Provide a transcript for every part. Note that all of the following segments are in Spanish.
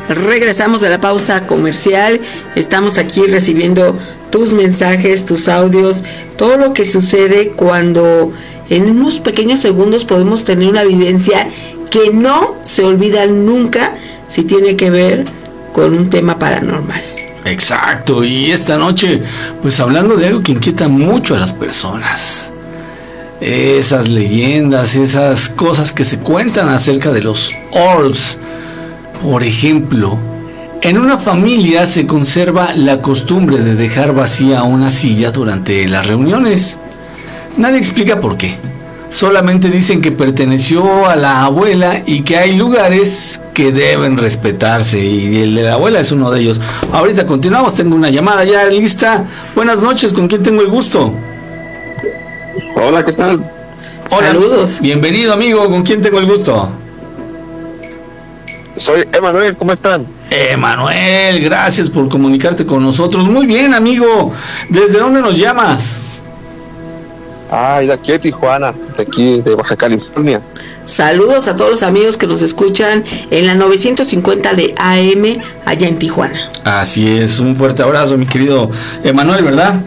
Regresamos de la pausa comercial. Estamos aquí recibiendo tus mensajes, tus audios, todo lo que sucede cuando en unos pequeños segundos podemos tener una vivencia que no se olvida nunca si tiene que ver con un tema paranormal. Exacto, y esta noche, pues hablando de algo que inquieta mucho a las personas. Esas leyendas, esas cosas que se cuentan acerca de los orbs. Por ejemplo, en una familia se conserva la costumbre de dejar vacía una silla durante las reuniones. Nadie explica por qué. Solamente dicen que perteneció a la abuela y que hay lugares que deben respetarse, y el de la abuela es uno de ellos. Ahorita continuamos, tengo una llamada ya lista. Buenas noches, ¿con quién tengo el gusto? Hola, ¿qué tal? Hola, saludos. Bienvenido, amigo, ¿con quién tengo el gusto? Soy Emanuel, ¿cómo están? Emanuel, gracias por comunicarte con nosotros. Muy bien, amigo. ¿Desde dónde nos llamas? De aquí de Tijuana, de aquí de Baja California. Saludos a todos los amigos que nos escuchan en la 950 de AM allá en Tijuana. Así es, un fuerte abrazo, mi querido Emanuel, ¿verdad?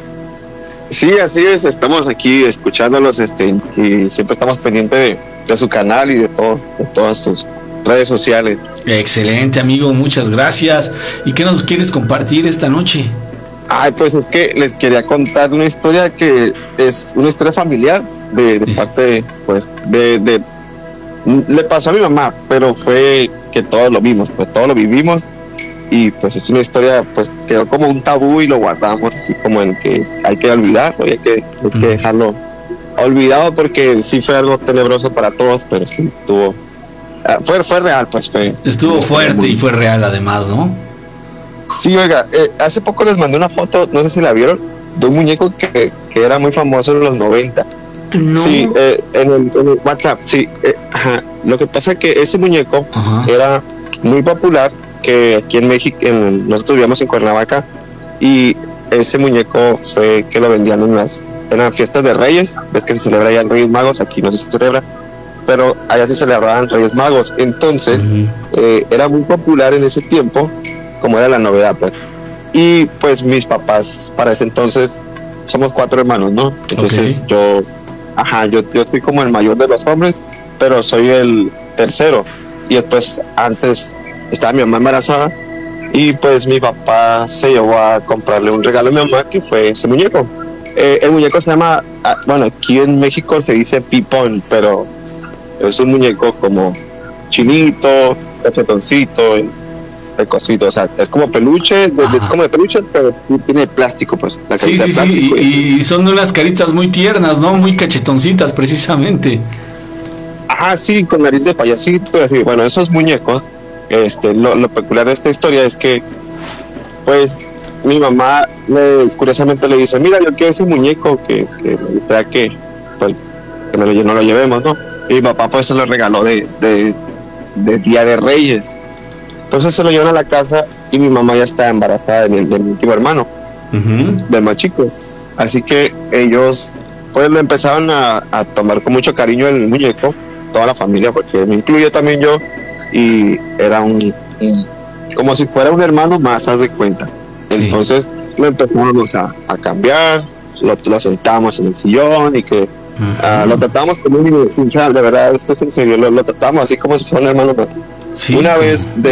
Sí, así es, estamos aquí escuchándolos, y siempre estamos pendientes de su canal y de todas sus redes sociales. Excelente, amigo, muchas gracias. ¿Y qué nos quieres compartir esta noche? Pues es que les quería contar una historia que es una historia familiar de parte, pues, le pasó a mi mamá, pero fue que todos lo vimos, pues todos lo vivimos, y pues es una historia, pues quedó como un tabú y lo guardamos así como en que hay que olvidarlo y hay que dejarlo olvidado, porque sí fue algo tenebroso para todos, pero sí tuvo, fue real, pues estuvo fuerte y fue real además, ¿no? Sí, oiga, hace poco les mandé una foto, no sé si la vieron, de un muñeco que era muy famoso en los 90. No. Sí, en el WhatsApp, sí. Lo que pasa es que ese muñeco era muy popular, que aquí en México, nosotros vivíamos en Cuernavaca, y ese muñeco fue que lo vendían en las fiestas de Reyes. Ves que se celebra allá en Reyes Magos, aquí no se celebra, pero allá se celebraban Reyes Magos. Entonces, era muy popular en ese tiempo, como era la novedad, pues. Y pues mis papás, para ese entonces, somos 4 hermanos, ¿no? Entonces yo fui como el mayor de los hombres, pero soy el tercero. Y después, antes, estaba mi mamá embarazada, y pues mi papá se llevó a comprarle un regalo a mi mamá, que fue ese muñeco. El muñeco se llama, bueno, aquí en México se dice pipón, pero es un muñeco como chinito, cachetoncito, el cosito, o sea, es como peluche, es como de peluche, pero tiene plástico, pues. La Sí, de plástico, y son de unas caritas muy tiernas, ¿no? Muy cachetoncitas, precisamente. Sí, con nariz de payasito, así. Bueno, esos muñecos, lo peculiar de esta historia es que, pues, mi mamá curiosamente le dice, mira, yo quiero ese muñeco que me gustaría que no lo llevemos, ¿no? Y mi papá, pues, se lo regaló de Día de Reyes. Entonces se lo llevan a la casa, y mi mamá ya está embarazada de mi último hermano, del más chico. Así que ellos pues lo empezaron a tomar con mucho cariño el muñeco, toda la familia, porque me incluyo también yo, y era como si fuera un hermano más, haz de cuenta. Entonces lo empezamos a cambiar, lo sentamos en el sillón, y que lo tratamos como un sincero, de verdad, esto es en serio, lo tratamos así como si fuera un hermano. Sí, una vez de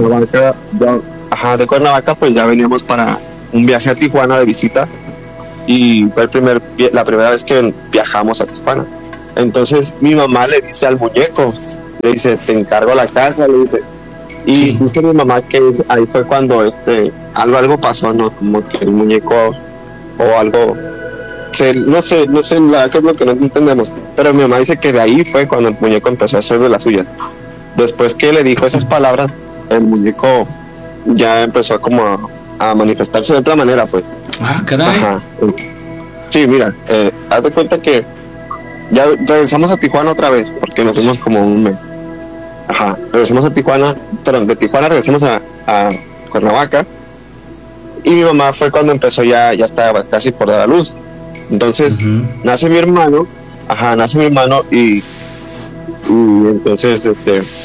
Cuernavaca, pues ya veníamos para un viaje a Tijuana de visita, y fue la primera vez que viajamos a Tijuana. Entonces mi mamá le dice al muñeco, le dice, te encargo la casa, le dice, y dice mi mamá que ahí fue cuando algo pasó, ¿no? Como que el muñeco o algo, no sé qué es lo que no entendemos, pero mi mamá dice que de ahí fue cuando el muñeco empezó a hacer de la suya. Después que le dijo esas palabras, el muñeco ya empezó como a manifestarse de otra manera, pues. Caray. Sí, mira, haz de cuenta que ya regresamos a Tijuana otra vez, porque nos fuimos como un mes. Regresamos a Tijuana, pero de Tijuana regresamos a Cuernavaca, y mi mamá fue cuando empezó, ya estaba casi por dar a luz. Entonces, nace mi hermano, y entonces,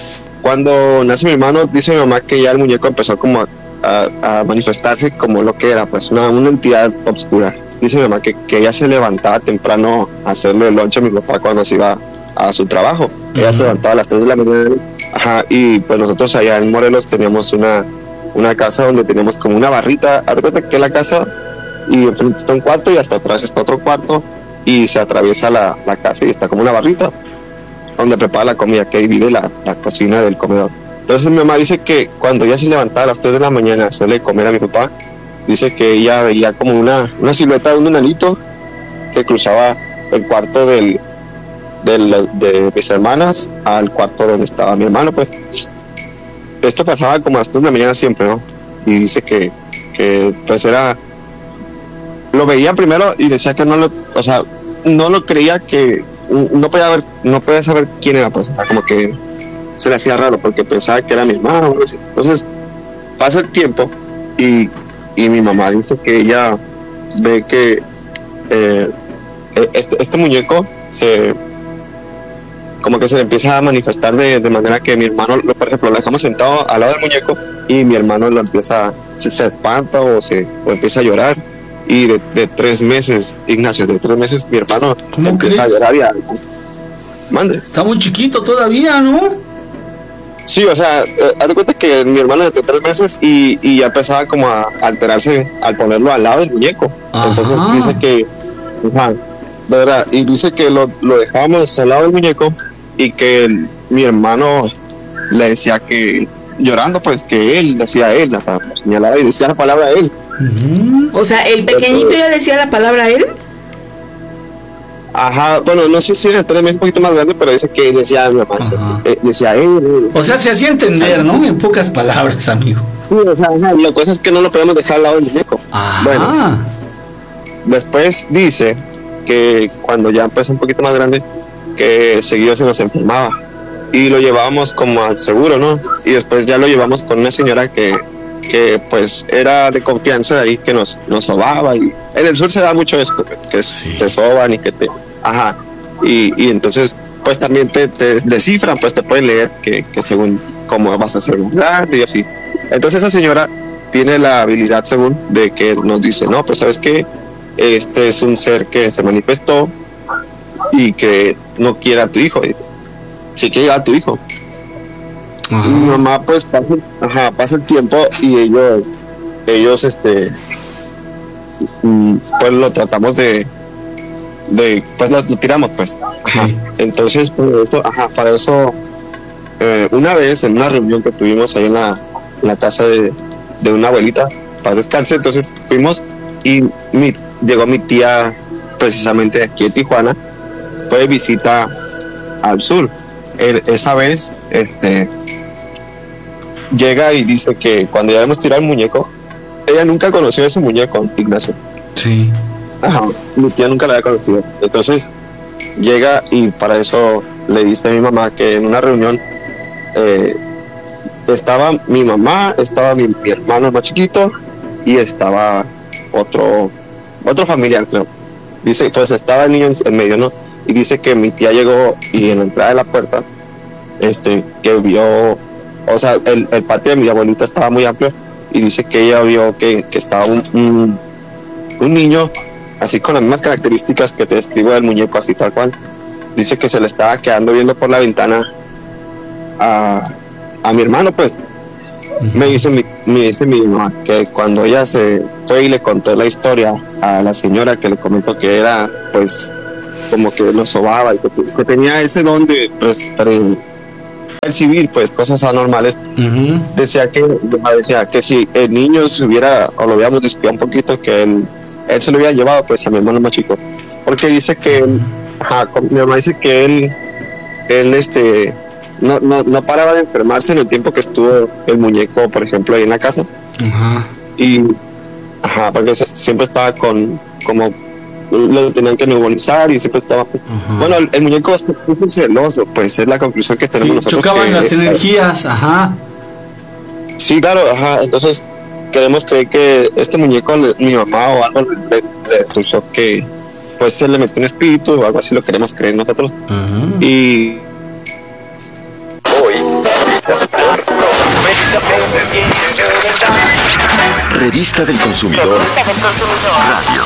cuando nace mi hermano, dice mi mamá que ya el muñeco empezó como a manifestarse como lo que era, pues una entidad oscura. Dice mi mamá que ella se levantaba temprano a hacerle el lonche a mi papá cuando se iba a su trabajo. Ella se levantaba a las 3 de la mañana. Ajá, y pues nosotros allá en Morelos teníamos una casa donde teníamos como una barrita. Haz de cuenta que la casa, y enfrente está un cuarto y hasta atrás está otro cuarto, y se atraviesa la casa y está como una barrita donde prepara la comida, que divide la cocina del comedor. Entonces mi mamá dice que cuando ella se levantaba a las 3 de la mañana a hacerle comer a mi papá, dice que ella veía como una silueta de un enanito que cruzaba el cuarto de mis hermanas al cuarto donde estaba mi hermano, pues. Esto pasaba como a las 3 de la mañana siempre, ¿no? Y dice que pues era... Lo veía primero y decía que no lo creía, que no podía saber quién era, pues. O sea, como que se le hacía raro porque pensaba que era mi hermano, ¿no? Entonces pasa el tiempo y mi mamá dice que ella ve que este muñeco como que se le empieza a manifestar de manera que mi hermano, por ejemplo, lo dejamos sentado al lado del muñeco y mi hermano se espanta o empieza a llorar. Y de 3 meses, Ignacio, de 3 meses mi hermano empieza a llorar. Mande. Está muy chiquito todavía, ¿no? Sí, o sea, haz de cuenta que mi hermano de 3 meses y ya empezaba como a alterarse al ponerlo al lado del muñeco. Ajá. Entonces dice que, de verdad, y dice que lo dejábamos al lado del muñeco y que mi hermano le decía que, llorando, pues, que él decía él, o sea, señalaba y decía la palabra él. O sea, el pequeñito ya decía la palabra él. Ajá, bueno, no sé si era 3 meses un poquito más grande, pero dice que decía mi mamá, decía él. O sea, se hacía entender, ¿no? En pocas palabras, amigo. Sí, o sea, la cosa es que no lo podemos dejar al lado del muñeco. Bueno, después dice que cuando ya empezó un poquito más grande, que seguido se nos enfermaba y lo llevábamos como al seguro, ¿no? Y después ya lo llevamos con una señora que pues era de confianza de ahí, que nos sobaba, y en el sur se da mucho esto, que te soban y que te... Ajá, y entonces pues también te descifran, pues te pueden leer que según cómo vas a ser un grande y así. Entonces esa señora tiene la habilidad, según, de que nos dice, no, pues sabes que este es un ser que se manifestó y que no quiere a tu hijo, sí quiere a tu hijo. Mi mamá pues pasa el tiempo y ellos pues lo tratamos de pues lo tiramos, pues. Sí. Entonces para eso una vez en una reunión que tuvimos ahí en la casa de una abuelita, para descanse, entonces fuimos y llegó mi tía precisamente aquí en Tijuana, fue de visita al sur. Esa vez llega y dice que cuando ya hemos tirado el muñeco, ella nunca conoció ese muñeco, Ignacio. Sí. Ajá, mi tía nunca la había conocido. Entonces llega y para eso le dice a mi mamá que en una reunión estaba mi mamá, estaba mi hermano más chiquito y estaba otro familiar, creo. Dice, pues estaba el niño en medio, ¿no? Y dice que mi tía llegó y en la entrada de la puerta, que vio, o sea, el patio de mi abuelita estaba muy amplio y dice que ella vio que estaba un niño así con las mismas características que te describo del muñeco, así tal cual. Dice que se le estaba quedando viendo por la ventana a mi hermano, pues. Me dice mi mamá que cuando ella se fue y le contó la historia a la señora, que le comentó que era pues como que lo sobaba y que tenía ese don de pues, percibir pues cosas anormales. Decía que si el niño se hubiera, o lo hubiéramos descuidado un poquito, que él se lo hubiera llevado pues a mi hermano más chico, porque dice que mi mamá dice que él no paraba de enfermarse en el tiempo que estuvo el muñeco, por ejemplo, ahí en la casa. Y porque siempre estaba como lo tenían que nebulizar y siempre estaba bueno, el muñeco es muy celoso, pues es la conclusión que tenemos nosotros. Chocaban las energías. Sí, claro, entonces queremos creer que este muñeco, mi mamá o algo le puso que pues se le metió un espíritu o algo así, lo queremos creer nosotros. Y hoy Revista del Consumidor. Radio.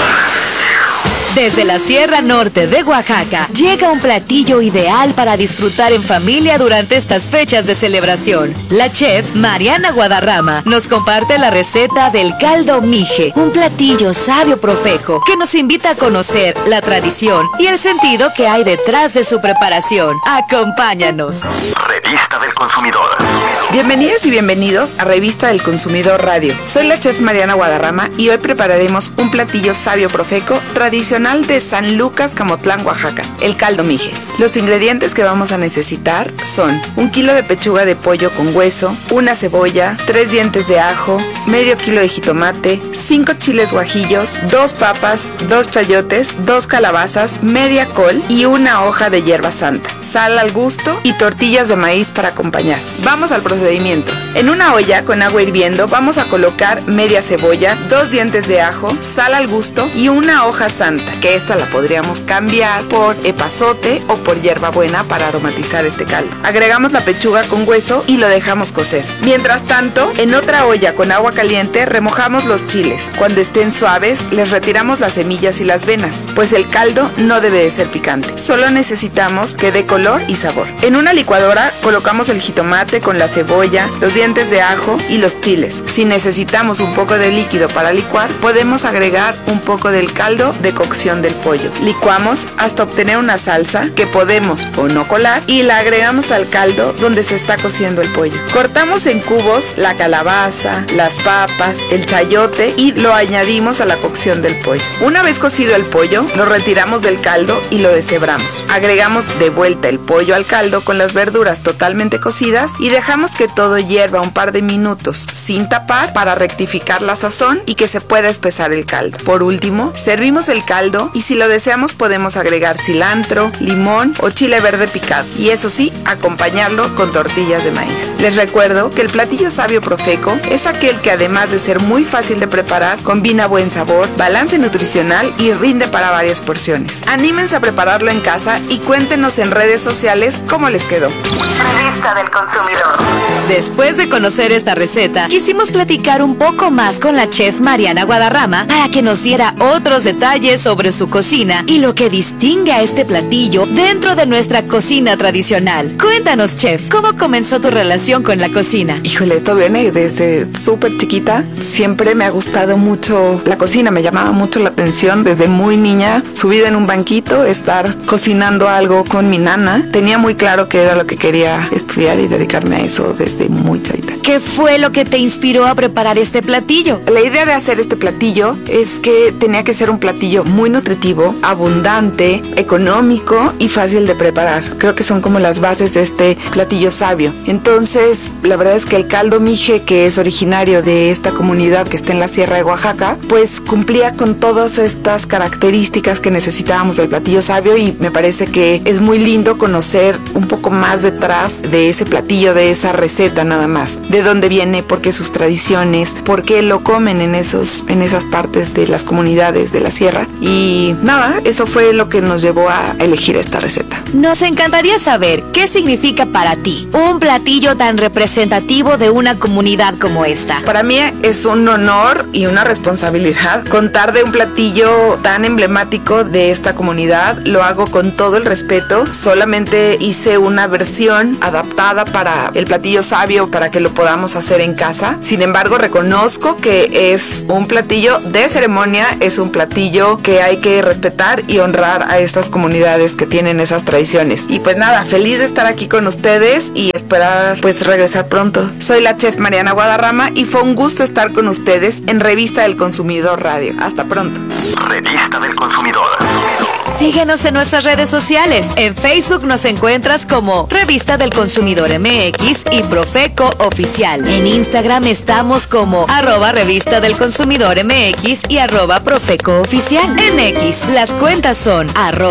Desde la Sierra Norte de Oaxaca, llega un platillo ideal para disfrutar en familia durante estas fechas de celebración. La chef Mariana Guadarrama nos comparte la receta del caldo mije, un platillo sabio profeco que nos invita a conocer la tradición y el sentido que hay detrás de su preparación. Acompáñanos. Revista del Consumidor. Bienvenidas y bienvenidos a Revista del Consumidor Radio. Soy la chef Mariana Guadarrama y hoy prepararemos un platillo sabio profeco tradicional de San Lucas, Camotlán, Oaxaca, el caldo mije. Los ingredientes que vamos a necesitar son 1 kilo de pechuga de pollo con hueso, una cebolla, 3 dientes de ajo, medio kilo de jitomate, 5 chiles guajillos, 2 papas, 2 chayotes, 2 calabazas, media col y una hoja de hierba santa, sal al gusto y tortillas de maíz para acompañar. Vamos al procedimiento. En una olla con agua hirviendo vamos a colocar media cebolla, 2 dientes de ajo, sal al gusto y una hoja santa, que esta la podríamos cambiar por epazote o por hierbabuena para aromatizar este caldo. Agregamos la pechuga con hueso y lo dejamos cocer. Mientras tanto, en otra olla con agua caliente remojamos los chiles. Cuando estén suaves, les retiramos las semillas y las venas, pues el caldo no debe de ser picante. Solo necesitamos que dé color y sabor. En una licuadora colocamos el jitomate con la cebolla, los dientes de ajo y los chiles. Si necesitamos un poco de líquido para licuar, podemos agregar un poco del caldo de cocción del pollo. Licuamos hasta obtener una salsa que podemos o no colar y la agregamos al caldo donde se está cociendo el pollo. Cortamos en cubos la calabaza, las papas, el chayote y lo añadimos a la cocción del pollo. Una vez cocido el pollo, lo retiramos del caldo y lo deshebramos. Agregamos de vuelta el pollo al caldo con las verduras totalmente cocidas y dejamos que todo hierva un par de minutos sin tapar para rectificar la sazón y que se pueda espesar el caldo. Por último, servimos el caldo y si lo deseamos podemos agregar cilantro, limón o chile verde picado y eso sí, acompañarlo con tortillas de maíz. Les recuerdo que el platillo sabio profeco es aquel que además de ser muy fácil de preparar, combina buen sabor, balance nutricional y rinde para varias porciones. Anímense a prepararlo en casa y cuéntenos en redes sociales cómo les quedó. Revista del Consumidor. Después de conocer esta receta, quisimos platicar un poco más con la chef Mariana Guadarrama para que nos diera otros detalles sobre su cocina y lo que distingue a este platillo dentro de nuestra cocina tradicional. Cuéntanos, chef, ¿cómo comenzó tu relación con la cocina? Híjole, esto viene desde súper chiquita. Siempre me ha gustado mucho la cocina, me llamaba mucho la atención desde muy niña. Subida en un banquito, estar cocinando algo con mi nana. Tenía muy claro que era lo que quería estudiar y dedicarme a eso desde muy chavita. ¿Qué fue lo que te inspiró a preparar este platillo? La idea de hacer este platillo es que tenía que ser un platillo muy nutritivo, abundante, económico y fácil de preparar. Creo que son como las bases de este platillo sabio. Entonces, la verdad es que el caldo mije, que es originario de esta comunidad que está en la Sierra de Oaxaca, pues cumplía con todas estas características que necesitábamos del platillo sabio y me parece que es muy lindo conocer un poco más detrás de ese platillo, de esa receta nada más. De dónde viene, por qué sus tradiciones, por qué lo comen en esas partes de las comunidades de la sierra. Y nada, eso fue lo que nos llevó a elegir esta receta. Nos encantaría saber qué significa para ti un platillo tan representativo de una comunidad como esta. Para mí es un honor y una responsabilidad contar de un platillo tan emblemático de esta comunidad. Lo hago con todo el respeto. Solamente hice una versión adaptada para el platillo sabio para que lo podamos hacer en casa. Sin embargo, reconozco que es un platillo de ceremonia, es un platillo que hay que respetar y honrar a estas comunidades que tienen esas tradiciones. Y pues nada, feliz de estar aquí con ustedes y esperar pues regresar pronto. Soy la chef Mariana Guadarrama y fue un gusto estar con ustedes en Revista del Consumidor Radio. Hasta pronto. Revista del Consumidor. Síguenos en nuestras redes sociales. En Facebook nos encuentras como Revista del Consumidor MX y Profeco Oficial. En Instagram estamos como @Revista del Consumidor MX y @Profeco Oficial. En X las cuentas son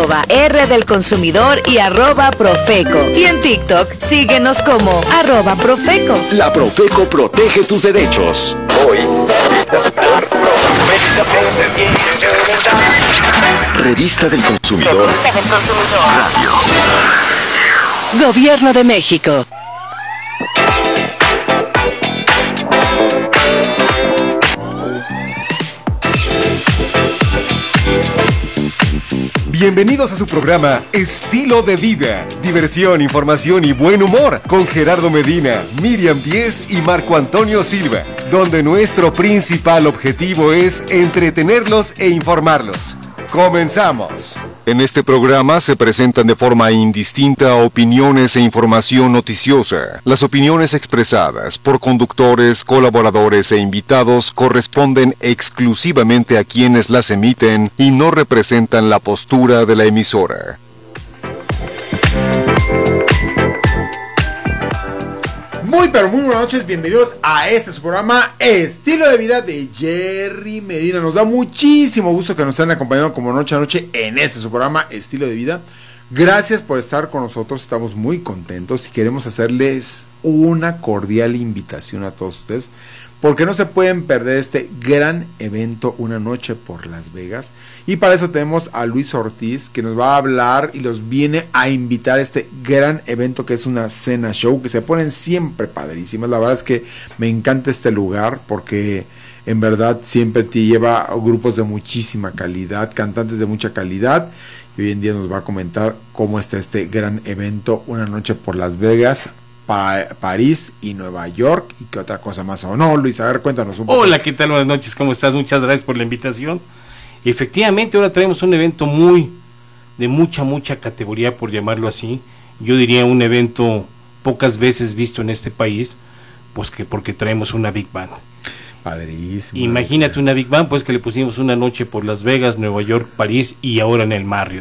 @R del Consumidor y @Profeco. Y en TikTok síguenos como @Profeco. La Profeco protege tus derechos. Hoy, Revista del Consumidor Radio. Gobierno de México. Bienvenidos a su programa Estilo de Vida. Diversión, información y buen humor con Gerardo Medina, Miriam Díez y Marco Antonio Silva, donde nuestro principal objetivo es entretenerlos e informarlos. ¡Comenzamos! En este programa se presentan de forma indistinta opiniones e información noticiosa. Las opiniones expresadas por conductores, colaboradores e invitados corresponden exclusivamente a quienes las emiten y no representan la postura de la emisora. Muy pero muy buenas noches, bienvenidos a este su programa Estilo de Vida de Jerry Medina. Nos da muchísimo gusto que nos estén acompañando como noche a noche en este su programa Estilo de Vida. Gracias por estar con nosotros, estamos muy contentos y queremos hacerles una cordial invitación a todos ustedes, porque no se pueden perder este gran evento, Una Noche por Las Vegas. Y para eso tenemos a Luis Ortiz, que nos va a hablar y los viene a invitar a este gran evento que es una cena show, que se ponen siempre padrísimas. La verdad es que me encanta este lugar, porque en verdad siempre te lleva grupos de muchísima calidad, cantantes de mucha calidad. Y hoy en día nos va a comentar cómo está este gran evento, Una Noche por Las Vegas, París y Nueva York, y qué otra cosa más, ¿o no, Luis? A ver, cuéntanos un poco. Hola, ¿qué tal? Buenas noches, ¿cómo estás? Muchas gracias por la invitación. Efectivamente, ahora traemos un evento de mucha categoría, por llamarlo así. Yo diría un evento pocas veces visto en este país, pues que porque traemos una Big Band. Padrísimo. Imagínate una Big Band, pues que le pusimos Una Noche por Las Vegas, Nueva York, París y ahora en el Marriott.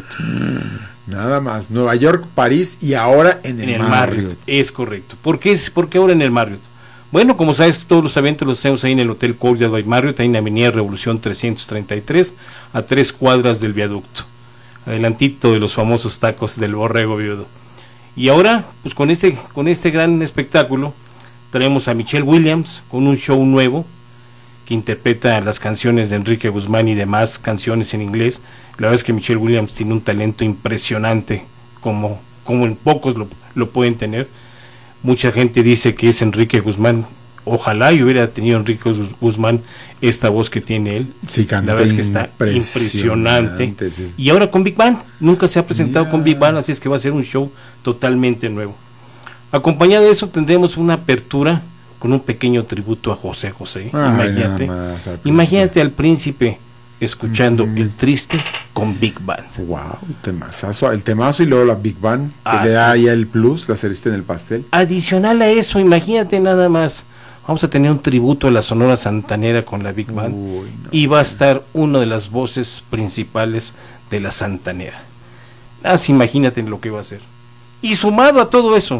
Nada más, Nueva York, París y ahora en el Marriott. Es correcto. ¿Por qué ahora en el Marriott? Bueno, como sabes, todos los eventos los hacemos ahí en el Hotel Courtyard by Marriott, ahí en la Avenida Revolución 333, a 3 cuadras del viaducto, adelantito de los famosos tacos del Borrego Viudo. Y ahora, pues con este gran espectáculo, traemos a Michelle Williams con un show nuevo, que interpreta las canciones de Enrique Guzmán y demás canciones en inglés. La verdad es que Michelle Williams tiene un talento impresionante, como en pocos lo pueden tener. Mucha gente dice que es Enrique Guzmán. Ojalá y hubiera tenido Enrique Guzmán esta voz que tiene él. Sí, canta. La verdad es que está impresionante. Sí. Y ahora con Big Band, nunca se ha presentado con Big Band, así es que va a ser un show totalmente nuevo. Acompañado de eso tendremos una apertura con un pequeño tributo a José José. Imagínate al príncipe escuchando El Triste con Big Band. Wow, el temazo y luego la Big Band, que le da ya el plus, la cerecita en el pastel. Adicional a eso, imagínate nada más, vamos a tener un tributo a la Sonora Santanera con la Big Band. Y va a estar una de las voces principales de la Santanera. Imagínate lo que va a ser. Y sumado a todo eso,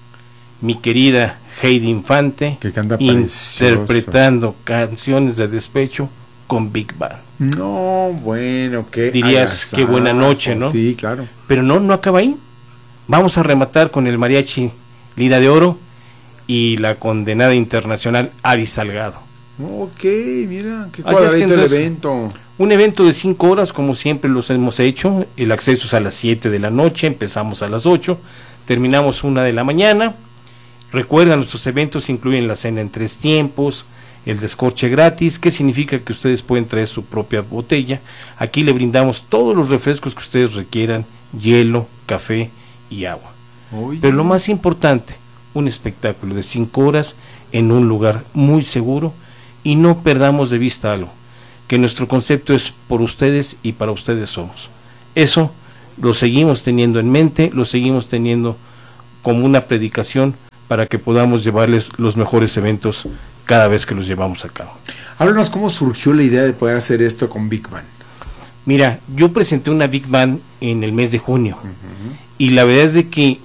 mi querida Heidi Infante, que canta interpretando canciones de despecho con Big Band. No, bueno, qué dirías qué buena noche, ¿no? Sí, claro. Pero no acaba ahí. Vamos a rematar con el mariachi Lira de Oro y la condenada internacional Ari Salgado. Ok, mira, qué cuadradito el evento. Un evento de 5 horas, como siempre los hemos hecho. El acceso es a las 7 de la noche, empezamos a las 8, terminamos 1 de la mañana. Recuerda, nuestros eventos incluyen la cena en 3 tiempos, el descorche gratis, que significa que ustedes pueden traer su propia botella. Aquí le brindamos todos los refrescos que ustedes requieran, hielo, café y agua. Pero lo más importante, un espectáculo de 5 horas en un lugar muy seguro, y no perdamos de vista algo, que nuestro concepto es por ustedes y para ustedes somos. Eso lo seguimos teniendo en mente, lo seguimos teniendo como una predicación para que podamos llevarles los mejores eventos cada vez que los llevamos a cabo. Háblanos cómo surgió la idea de poder hacer esto con Big Band. Mira, yo presenté una Big Band en el mes de junio, y la verdad es de que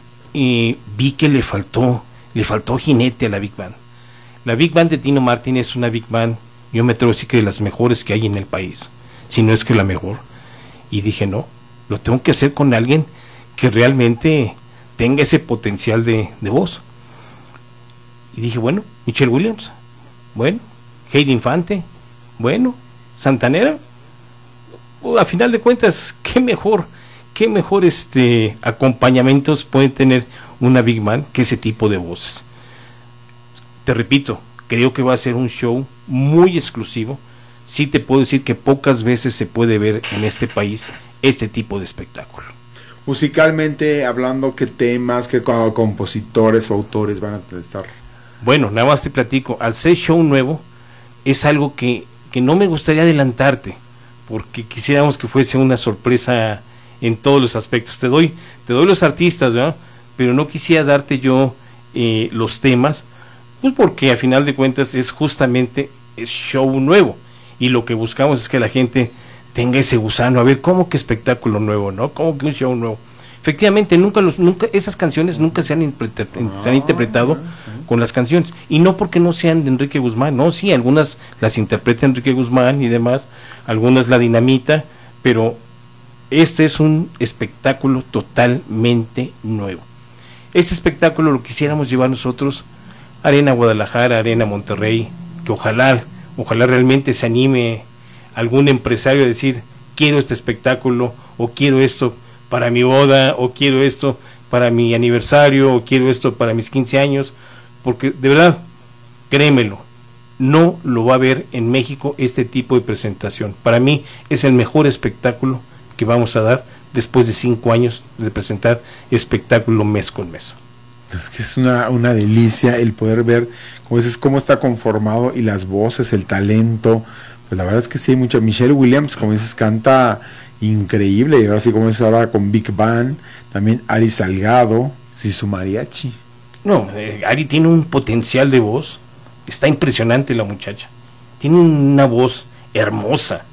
vi que le faltó jinete a la Big Band. La Big Band de Tino Martín es una Big Band, yo me atrevo a decir que de las mejores que hay en el país, si no es que la mejor. Y dije, no, lo tengo que hacer con alguien que realmente tenga ese potencial de voz. Y dije, bueno, Michelle Williams, bueno, Heidi Infante, bueno, Santanera. A final de cuentas, qué mejor acompañamientos puede tener una Big Band que ese tipo de voces. Te repito, creo que va a ser un show muy exclusivo. sí te puedo decir que pocas veces se puede ver en este país este tipo de espectáculo. Musicalmente hablando, ¿qué temas, qué compositores o autores van a estar? Bueno, nada más te platico, al ser show nuevo, es algo que no me gustaría adelantarte, porque quisiéramos que fuese una sorpresa en todos los aspectos. Te doy los artistas, ¿verdad? Pero no quisiera darte yo los temas, pues porque a final de cuentas es justamente show nuevo, y lo que buscamos es que la gente tenga ese gusano, a ver, ¿cómo que espectáculo nuevo, no? ¿Cómo que un show nuevo? Efectivamente, nunca esas canciones nunca se han interpretado con las canciones, y no porque no sean de Enrique Guzmán, no, sí, algunas las interpreta Enrique Guzmán y demás, algunas la dinamita, pero este es un espectáculo totalmente nuevo. Este espectáculo lo quisiéramos llevar nosotros a Arena Guadalajara, Arena Monterrey, que ojalá realmente se anime algún empresario a decir, quiero este espectáculo, o quiero esto para mi boda, o quiero esto para mi aniversario, o quiero esto para mis 15 años, porque de verdad, créemelo, no lo va a ver en México este tipo de presentación. Para mí es el mejor espectáculo que vamos a dar después de 5 años de presentar espectáculo mes con mes. Es que es una delicia el poder ver, como dices, cómo está conformado, y las voces, el talento. Pues la verdad es que sí hay mucha. Michelle Williams, como dices, canta increíble, y ahora sí, como dices, ahora con Big Band, también Ari Salgado y su mariachi. No, Ari tiene un potencial de voz, está impresionante la muchacha, tiene una voz hermosa,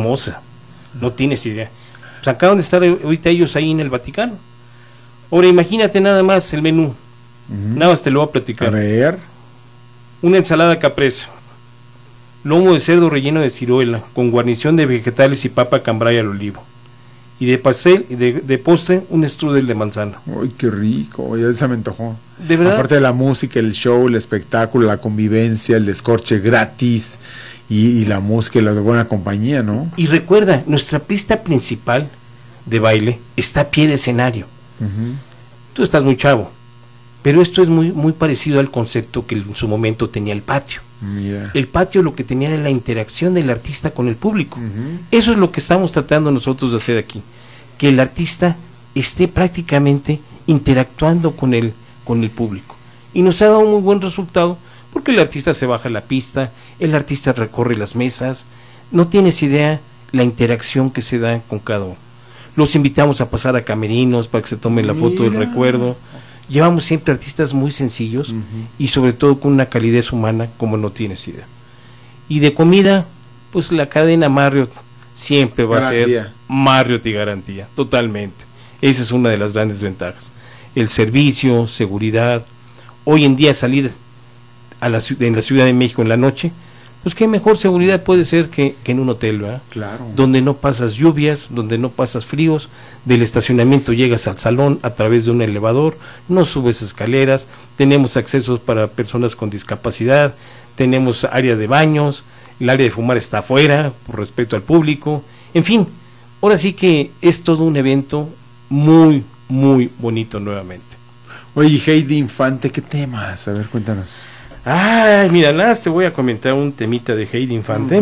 no tienes idea. Pues acaban de estar ahorita ellos ahí en el Vaticano. Ahora imagínate nada más el menú, nada más te lo voy a platicar. A ver. Una ensalada caprese, lomo de cerdo relleno de ciruela, con guarnición de vegetales y papa cambray al olivo. Y de pastel, de postre, un strudel de manzana. Uy, qué rico, ya se me antojó. ¿De verdad? Aparte de la música, el show, el espectáculo, la convivencia, el descorche gratis, y la música y la de buena compañía, ¿no? Y recuerda, nuestra pista principal de baile está a pie de escenario. Tú estás muy chavo, pero esto es muy parecido al concepto que en su momento tenía el patio. Mira. El patio lo que tenía era la interacción del artista con el público. Eso es lo que estamos tratando nosotros de hacer aquí, que el artista esté prácticamente interactuando con el público, y nos ha dado un muy buen resultado, porque el artista se baja a la pista, el artista recorre las mesas, no tienes idea la interacción que se da con cada uno. Los invitamos a pasar a camerinos para que se tomen la foto del recuerdo. Llevamos siempre artistas muy sencillos, y sobre todo con una calidez humana como no tienes idea. Y de comida, pues la cadena Marriott siempre va a ser Marriott y garantía, totalmente. Esa es una de las grandes ventajas. El servicio, seguridad. Hoy en día salir en la Ciudad de México en la noche, pues qué mejor seguridad puede ser que en un hotel, ¿verdad? Claro. Donde no pasas lluvias, donde no pasas fríos, del estacionamiento llegas al salón a través de un elevador, no subes escaleras, tenemos accesos para personas con discapacidad, tenemos área de baños, el área de fumar está afuera, por respeto al público, en fin, ahora sí que es todo un evento muy, muy bonito nuevamente. Oye, Heidi Infante, ¿qué temas? A ver, cuéntanos. Ay, mira, te voy a comentar un temita de Heidi Infante.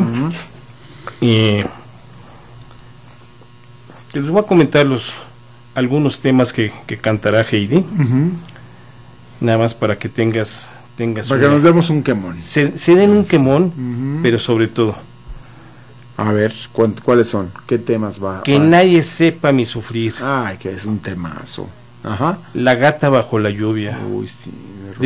Y te les voy a comentar algunos temas que cantará Heidi. Nada más para que tengas para que nos demos un quemón. Se den un quemón, pero sobre todo. A ver, ¿cuáles son? ¿Qué temas va? Que nadie sepa mi sufrir. Ay, que es un temazo. Ajá. La gata bajo la lluvia. Uy, sí.